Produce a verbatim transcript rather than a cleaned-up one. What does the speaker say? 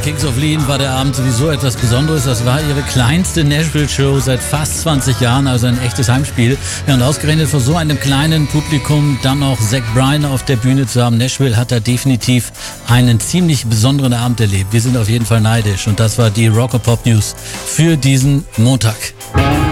Kings of Leon war der Abend sowieso etwas Besonderes. Das war ihre kleinste Nashville-Show seit fast zwanzig Jahren, also ein echtes Heimspiel. Ja, und ausgerechnet vor so einem kleinen Publikum dann noch Zach Bryan auf der Bühne zu haben. Nashville hat da definitiv einen ziemlich besonderen Abend erlebt. Wir sind auf jeden Fall neidisch und das war die Rock and Pop News für diesen Montag.